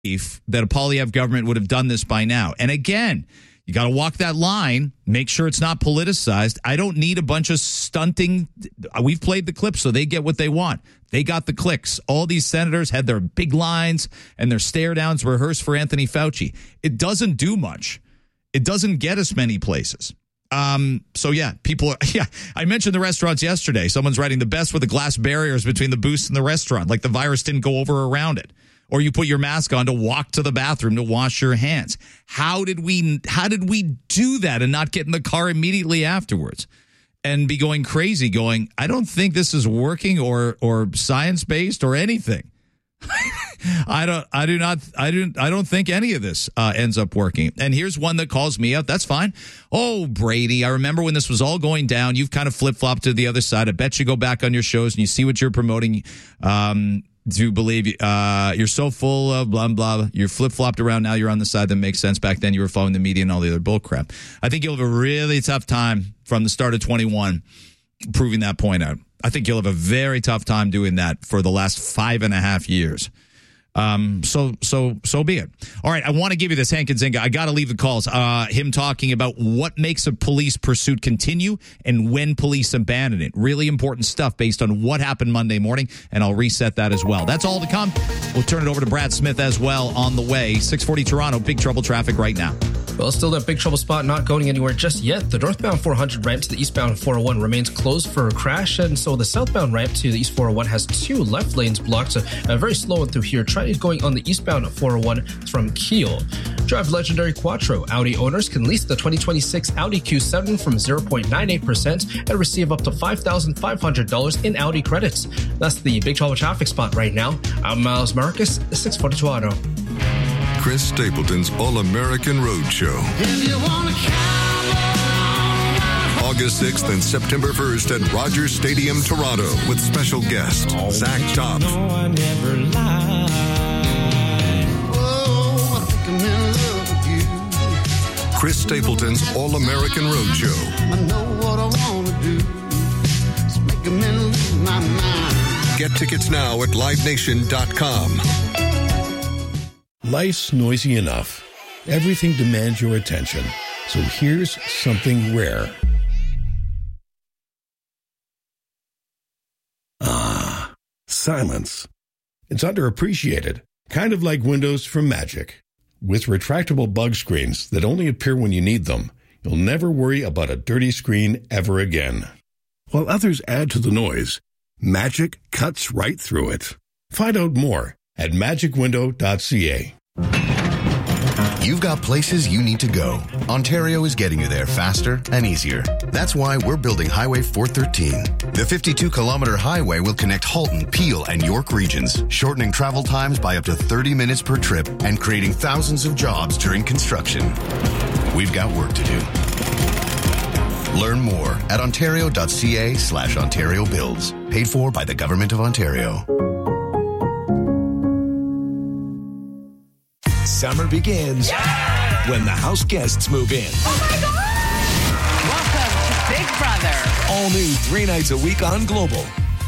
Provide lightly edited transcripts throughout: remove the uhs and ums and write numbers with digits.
belief that a Poilievre government would have done this by now. And again, you got to walk that line, make sure it's not politicized. I don't need a bunch of stunting. We've played the clip, so they get what they want. They got the clicks. All these senators had their big lines and their stare downs rehearsed for Anthony Fauci. It doesn't do much. It doesn't get us many places. So yeah, I mentioned the restaurants yesterday. Someone's writing the best with the glass barriers between the booths and the restaurant, like the virus didn't go over around it. Or you put your mask on to walk to the bathroom to wash your hands. How did we do that and not get in the car immediately afterwards and be going crazy going, I don't think this is working or science-based or anything. I don't think any of this ends up working. And here's one that calls me out. That's fine. Oh, Brady, I remember when this was all going down, you've kind of flip-flopped to the other side. I bet you go back on your shows and you see what you're promoting. To believe you're so full of blah, blah. You're flip-flopped around. Now you're on the side that makes sense. Back then you were following the media and all the other bull crap. I think you'll have a really tough time from the start of 21 proving that point out. I think you'll have a very tough time doing that for the last 5.5 years. So be it. All right, I want to give you this Hank Nzinga. I got to leave the calls. Him talking about what makes a police pursuit continue and when police abandon it. Really important stuff based on what happened Monday morning, and I'll reset that as well. That's all to come. We'll turn it over to Brad Smith as well on the way. 640 Toronto, big trouble traffic right now. Well, still that big trouble spot not going anywhere just yet. The northbound 400 ramp to the eastbound 401 remains closed for a crash, and so the southbound ramp to the east 401 has 2 left lanes blocked. So very slow through here. Try going on the eastbound 401 from Kiel. Drive legendary Quattro. Audi owners can lease the 2026 Audi Q7 from 0.98% and receive up to $5,500 in Audi credits. That's the big trouble traffic spot right now. I'm Miles Marcus, 640 Toronto. Chris Stapleton's All-American Roadshow. August 6th and September 1st at Rogers Stadium, Toronto, with special guest Zach Topp. Chris Stapleton's All-American Roadshow. I know what I want to do. It's making me lose my mind. Get tickets now at livenation.com. Life's noisy enough. Everything demands your attention. So here's something rare. Ah, silence. It's underappreciated, kind of like Windows from Magic. With retractable bug screens that only appear when you need them, you'll never worry about a dirty screen ever again. While others add to the noise, Magic cuts right through it. Find out more at magicwindow.ca. You've got places you need to go. Ontario is getting you there faster and easier. That's why we're building Highway 413. The 52-kilometer highway will connect Halton, Peel, and York regions, shortening travel times by up to 30 minutes per trip and creating thousands of jobs during construction. We've got work to do. Learn more at ontario.ca/Ontario Builds. Paid for by the Government of Ontario. Summer begins when the house guests move in. Oh my God! Welcome to Big Brother. All new 3 nights a week on Global.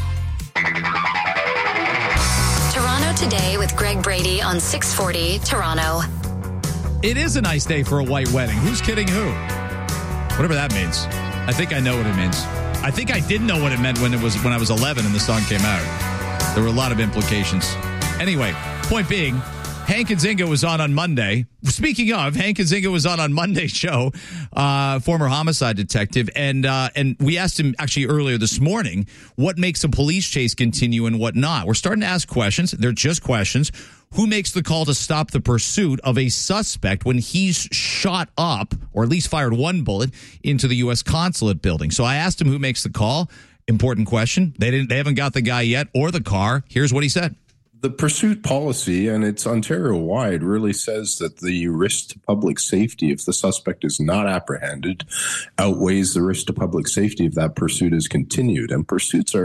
Toronto Today with Greg Brady on 640 Toronto. It is a nice day for a white wedding. Who's kidding who? Whatever that means. I think I know what it means. I think I did know what it meant when I was 11 and the song came out. There were a lot of implications. Anyway, point being, Hank Nzinga was on Monday. Speaking of, Hank Nzinga was on Monday's show, former homicide detective, and we asked him actually earlier this morning what makes a police chase continue and what not. We're starting to ask questions. They're just questions. Who makes the call to stop the pursuit of a suspect when he's shot up, or at least fired one bullet, into the U.S. consulate building? So I asked him who makes the call. Important question. They haven't got the guy yet or the car. Here's what he said. The pursuit policy, and it's Ontario-wide, really says that the risk to public safety if the suspect is not apprehended outweighs the risk to public safety if that pursuit is continued. And pursuits are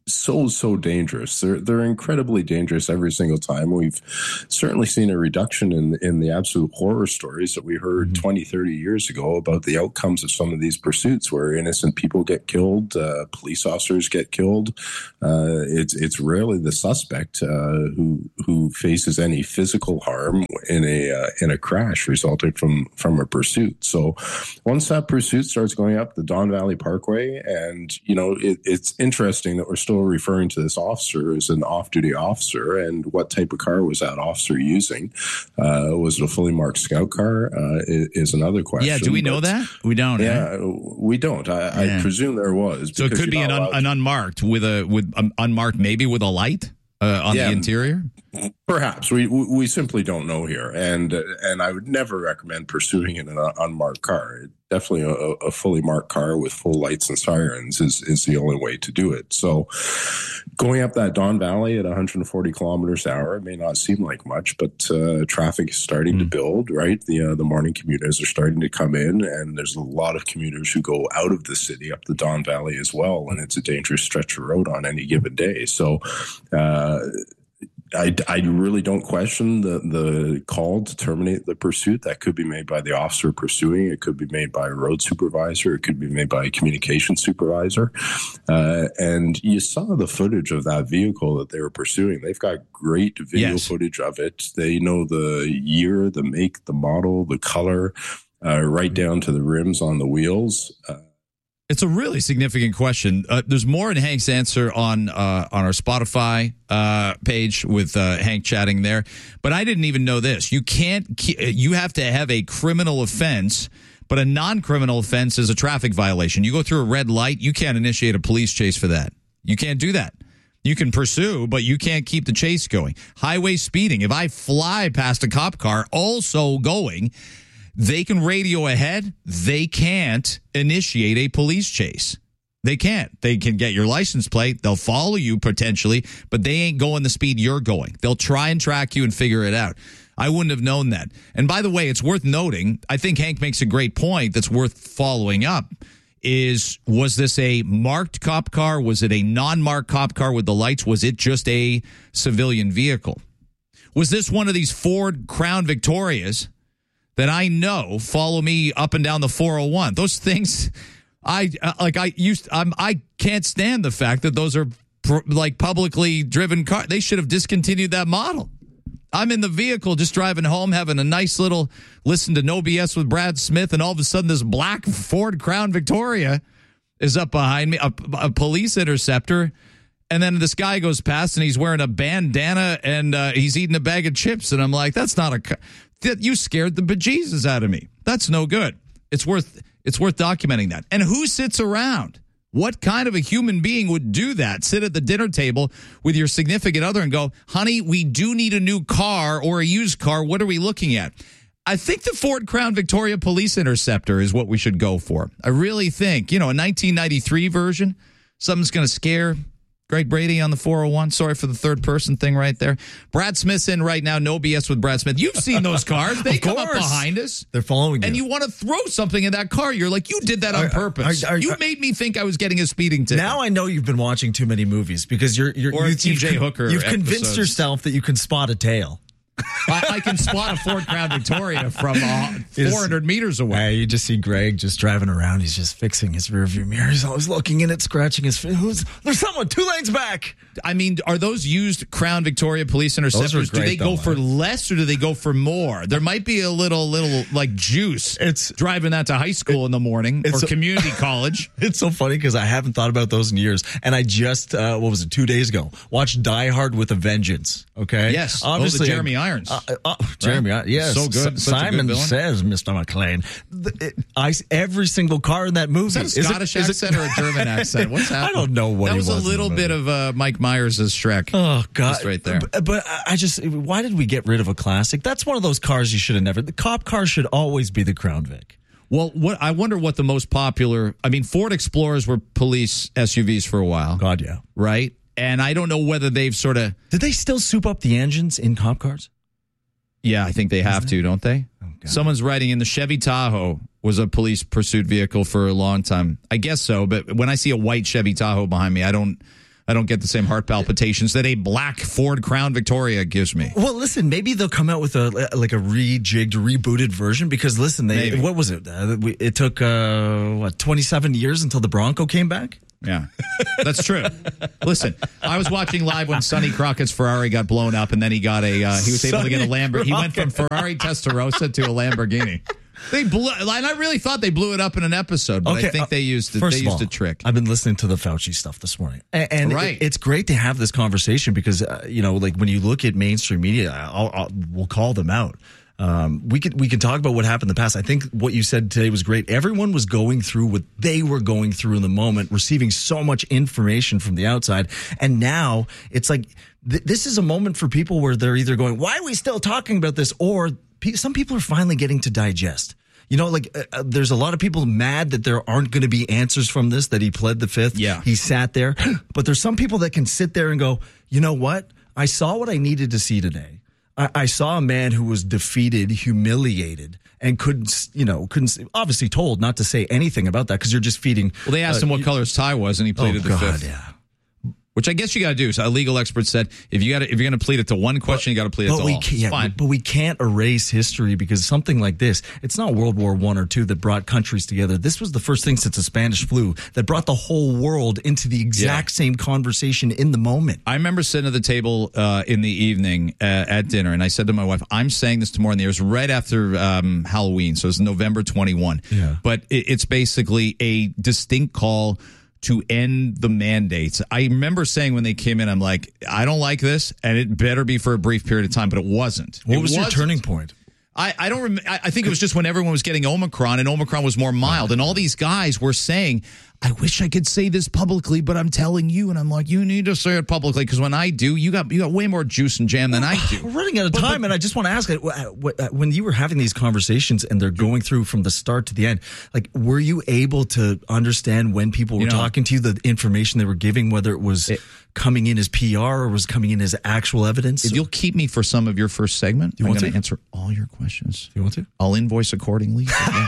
so dangerous. They're incredibly dangerous every single time. We've certainly seen a reduction in the absolute horror stories that we heard 20, 30 years ago about the outcomes of some of these pursuits where innocent people get killed, police officers get killed. It's rarely the suspect who faces any physical harm in a crash resulting from a pursuit. So once that pursuit starts going up the Don Valley Parkway, and it's interesting that we're still referring to this officer as an off-duty officer, and what type of car was that officer using? Was it a fully marked scout car? Is another question. Yeah, do we know that? We don't. Yeah, we don't. I presume there was. So it could be an unmarked with unmarked, maybe with a light on the interior. Perhaps we simply don't know here, and I would never recommend pursuing in an unmarked car. Definitely a fully marked car with full lights and sirens is the only way to do it. So going up that Don Valley at 140 kilometers an hour, it may not seem like much, but traffic is starting to build, right? The morning commuters are starting to come in, and there's a lot of commuters who go out of the city up the Don Valley as well, and it's a dangerous stretch of road on any given day. So I really don't question the call to terminate the pursuit. That could be made by the officer pursuing. It could be made by a road supervisor. It could be made by a communication supervisor. And you saw the footage of that vehicle that they were pursuing. They've got great video footage of it. They know the year, the make, the model, the color, right down to the rims on the wheels. It's a really significant question. There's more in Hank's answer on our Spotify page with Hank chatting there. But I didn't even know this. You have to have a criminal offense, but a non-criminal offense is a traffic violation. You go through a red light, you can't initiate a police chase for that. You can't do that. You can pursue, but you can't keep the chase going. Highway speeding. If I fly past a cop car also going, they can radio ahead. They can't initiate a police chase. They can't. They can get your license plate. They'll follow you potentially, but they ain't going the speed you're going. They'll try and track you and figure it out. I wouldn't have known that. And by the way, it's worth noting, I think Hank makes a great point that's worth following up, was this a marked cop car? Was it a non-marked cop car with the lights? Was it just a civilian vehicle? Was this one of these Ford Crown Victorias that I know follow me up and down the 401? Those things, I can't stand the fact that those are publicly driven cars. They should have discontinued that model. I'm in the vehicle just driving home, having a nice little listen to No BS with Brad Smith, and all of a sudden this black Ford Crown Victoria is up behind me, a police interceptor. And then this guy goes past and he's wearing a bandana and he's eating a bag of chips. And I'm like, that's not you scared the bejesus out of me. That's no good. It's worth documenting that. And who sits around? What kind of a human being would do that? Sit at the dinner table with your significant other and go, honey, we do need a new car or a used car. What are we looking at? I think the Ford Crown Victoria Police Interceptor is what we should go for. I really think, a 1993 version, something's going to scare Greg Brady on the 401. Sorry for the third person thing right there. Brad Smith's in right now. No BS with Brad Smith. You've seen those cars. They come up behind us. They're following you. And you want to throw something in that car. You're like, you did that on purpose. You made me think I was getting a speeding ticket. Now I know you've been watching too many movies because you've Hooker. You've convinced yourself that you can spot a tail. I can spot a Ford Crown Victoria from 400 meters away. You just see Greg just driving around. He's just fixing his rearview mirror. He's always looking in it, scratching his face. There's someone 2 lanes back. I mean, are those used Crown Victoria Police Interceptors? Do they go for less or do they go for more? There might be a little like juice. It's driving that to high school in the morning or community college. It's so funny because I haven't thought about those in years. And I just, 2 days ago, watched Die Hard with a Vengeance. Okay. Yes. Obviously, Jeremy Irons. Jeremy, right? Yes. So good. Simon Says, Mr. McLean. Every single car in that movie. Is that a Scottish accent or a German accent? What's happening? I don't know what that he was. A little bit of Mike Myers' Shrek. Oh, God. Just right there. But why did we get rid of a classic? That's one of those cars you should have never. The cop car should always be the Crown Vic. Well, I wonder what the most popular. I mean, Ford Explorers were police SUVs for a while. God, yeah. Right? And I don't know whether they've sort of. Did they still soup up the engines in cop cars? Yeah, I think they have to, don't they? Oh, someone's writing in the Chevy Tahoe was a police pursuit vehicle for a long time. I guess so, but when I see a white Chevy Tahoe behind me, I don't I don't get the same heart palpitations that a black Ford Crown Victoria gives me. Well, listen, maybe they'll come out with a rejigged, rebooted version because, listen, what was it? It took, 27 years until the Bronco came back? Yeah, that's true. Listen, I was watching live when Sonny Crockett's Ferrari got blown up, and then he got he was able to get a Lamborghini. He went from Ferrari Testarossa to a Lamborghini. They blew, and I really thought they blew it up in an episode, but I think they used it. They used a trick. I've been listening to the Fauci stuff this morning, and right. It's great to have this conversation because like when you look at mainstream media, we'll call them out. We can talk about what happened in the past. I think what you said today was great. Everyone was going through what they were going through in the moment, receiving so much information from the outside. And now it's like, this is a moment for people where they're either going, why are we still talking about this? Or some people are finally getting to digest. There's a lot of people mad that there aren't going to be answers from this, that he pled the fifth. Yeah. He sat there. But there's some people that can sit there and go, you know what? I saw what I needed to see today. I saw a man who was defeated, humiliated, and couldn't obviously told not to say anything about that because you're just feeding. Well, they asked him what color his tie was, and he pleaded the fifth. Yeah. Which I guess you got to do. So a legal expert said, if you're going to plead it to one question, you got to plead it to all. It's fine. But we can't erase history because something like this, it's not World War I or II that brought countries together. This was the first thing since the Spanish flu that brought the whole world into the exact same conversation in the moment. I remember sitting at the table in the evening at dinner, and I said to my wife, I'm saying this tomorrow in the air. It was right after Halloween, so it was November 21. Yeah. But it's basically a distinct call to end the mandates. I remember saying when they came in, I'm like, I don't like this, and it better be for a brief period of time, but it wasn't. What was your turning point? I don't remember. I think it was just when everyone was getting Omicron, and Omicron was more mild, and all these guys were saying, I wish I could say this publicly, but I'm telling you. And I'm like, you need to say it publicly because when I do, you got way more juice and jam than I do. We're running out of time, and I just want to ask, when you were having these conversations and they're going through from the start to the end, like, were you able to understand when people were talking to you, the information they were giving, whether it was coming in as PR or was coming in as actual evidence? If you'll keep me for some of your first segment, I'm going to answer all your questions. Do you want to? I'll invoice accordingly.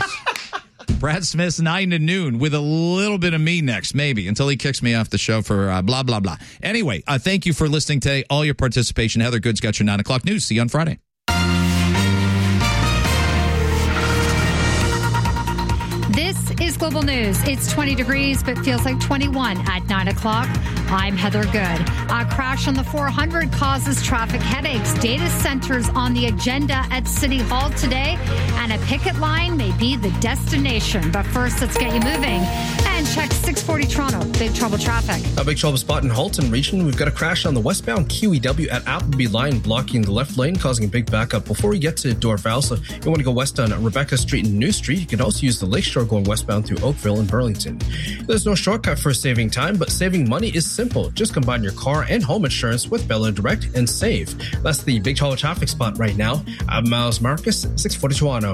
Brad Smith's 9 to noon with a little bit of me next, maybe, until he kicks me off the show for blah, blah, blah. Anyway, thank you for listening today, all your participation. Heather Good's got your 9 o'clock news. See you on Friday. This is Global News. It's 20 degrees, but feels like 21 at 9 o'clock. I'm Heather Good. A crash on the 400 causes traffic headaches. Data centers on the agenda at City Hall today, and a picket line may be the destination. But first, let's get you moving and check 640 Toronto. Big trouble traffic. A big trouble spot in Halton region. We've got a crash on the westbound QEW at Appleby line, blocking the left lane, causing a big backup before we get to Dorval. So if you want to go west on Rebecca Street and New Street, you can also use the Lakeshore going westbound through Oakville and Burlington. There's no shortcut for saving time, but saving money is simple. Just combine your car and home insurance with Bella Direct and save. That's the big trouble traffic spot right now. I'm Miles Marcus, 640 Toronto.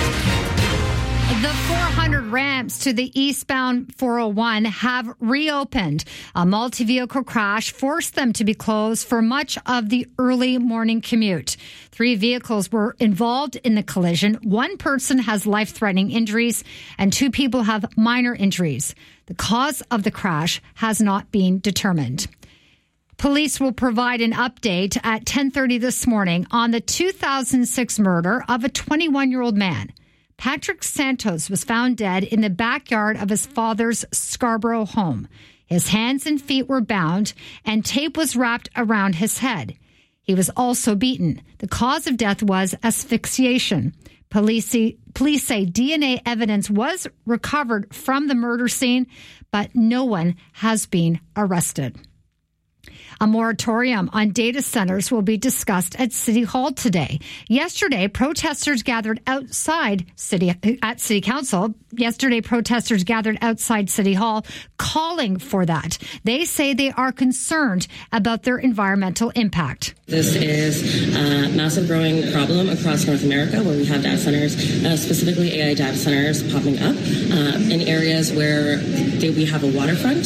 The 400 ramps to the eastbound 401 have reopened. A multi-vehicle crash forced them to be closed for much of the early morning commute. 3 vehicles were involved in the collision. 1 person has life-threatening injuries, and 2 people have minor injuries. The cause of the crash has not been determined. Police will provide an update at 10:30 this morning on the 2006 murder of a 21-year-old man. Patrick Santos was found dead in the backyard of his father's Scarborough home. His hands and feet were bound, and tape was wrapped around his head. He was also beaten. The cause of death was asphyxiation. Police say DNA evidence was recovered from the murder scene, but no one has been arrested. A moratorium on data centers will be discussed at City Hall today. Yesterday, protesters gathered outside City Council. Yesterday, protesters gathered outside City Hall calling for that. They say they are concerned about their environmental impact. This is a massive growing problem across North America where we have data centers, specifically AI data centers popping up in areas where we have a waterfront,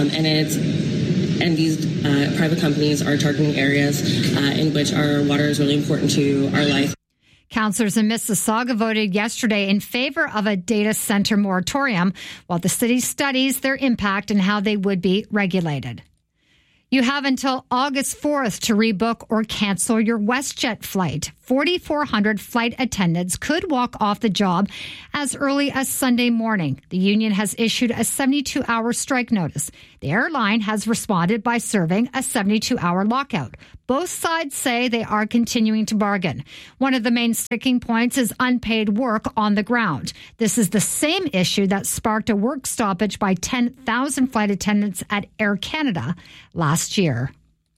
and these private companies are targeting areas in which our water is really important to our life. Councillors in Mississauga voted yesterday in favor of a data center moratorium while the city studies their impact and how they would be regulated. You have until August 4th to rebook or cancel your WestJet flight. 4,400 flight attendants could walk off the job as early as Sunday morning. The union has issued a 72-hour strike notice. The airline has responded by serving a 72-hour lockout. Both sides say they are continuing to bargain. One of the main sticking points is unpaid work on the ground. This is the same issue that sparked a work stoppage by 10,000 flight attendants at Air Canada last year.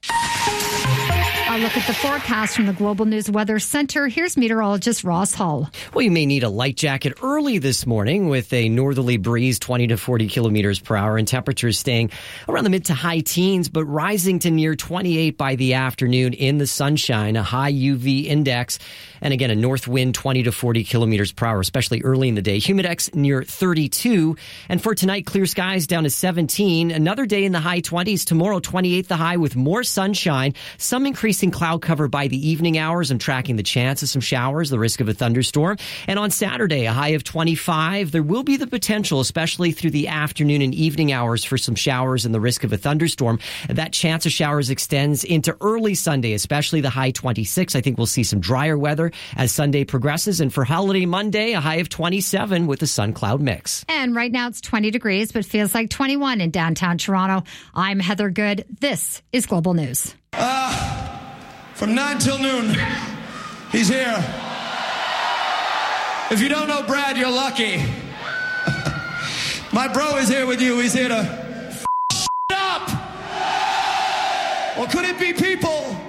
A look at the forecast from the Global News Weather Center. Here's meteorologist Ross Hull. Well, you may need a light jacket early this morning with a northerly breeze 20 to 40 kilometers per hour and temperatures staying around the mid to high teens, but rising to near 28 by the afternoon in the sunshine, a high UV index, and again, a north wind 20 to 40 kilometers per hour, especially early in the day. Humidex near 32. And for tonight, clear skies down to 17. Another day in the high 20s. Tomorrow, 28 the high with more sunshine, some increasing cloud cover by the evening hours. I'm tracking the chance of some showers, the risk of a thunderstorm. And on Saturday, a high of 25. There will be the potential, especially through the afternoon and evening hours, for some showers and the risk of a thunderstorm. That chance of showers extends into early Sunday, especially the high 26. I think we'll see some drier weather as Sunday progresses. And for holiday Monday, a high of 27 with a sun-cloud mix. And right now it's 20 degrees, but feels like 21 in downtown Toronto. I'm Heather Good. This is Global News. From 9 till noon, he's here. If you don't know Brad, you're lucky. My bro is here with you. He's here to up. Or could it be people